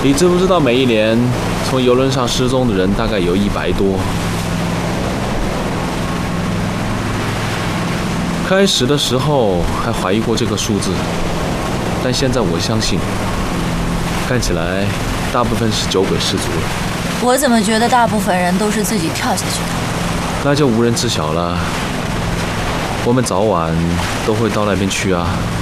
你知不知道每一年从游轮上失踪的人大概有100多？开始的时候还怀疑过这个数字，但现在我相信，看起来大部分是酒鬼失足了。 我怎么觉得大部分人都是自己跳下去的？ 那就无人知晓了。我们早晚都会到那边去啊。